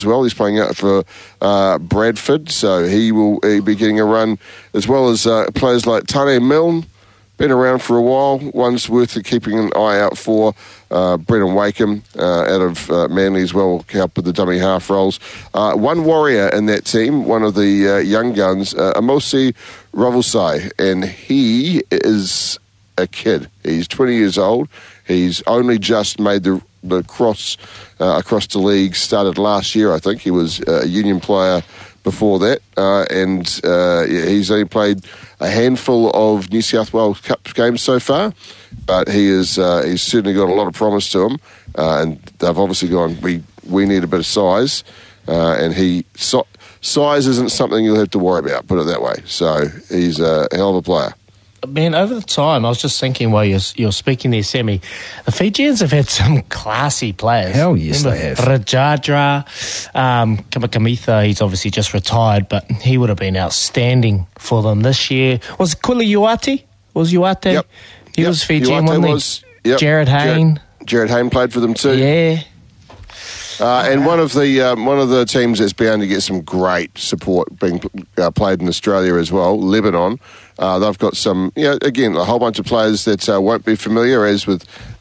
as well. He's playing out for Bradford, so he will be getting a run, as well as players like Tane Milne, been around for a while. One's worth keeping an eye out for. Brendan Wakeham out of Manly as well, help with the dummy half roles. One warrior in that team, one of the young guns, Amosi Ravusai, and he is a kid. He's 20 years old. He's only just made the cross across the league, started last year, I think. He was a union player before that, and he's only played a handful of New South Wales Cup games so far, but he's certainly got a lot of promise to him, and they've obviously gone, we need a bit of size, and size isn't something you'll have to worry about, put it that way. So he's a hell of a player. Man, over the time, I was just thinking while you're speaking there, Sammy, the Fijians have had some classy players. Hell yes, they have. Rajadra, Kamakamitha, he's obviously just retired, but he would have been outstanding for them this year. Was Kula Uate? Was Uate? Yep. He was Fijian, wasn't he? Yep. Jared Hayne. Jared Hayne played for them too. Yeah. And one of the teams that's bound to get some great support being played in Australia as well, Lebanon. They've got some, again, a whole bunch of players that won't be familiar, as with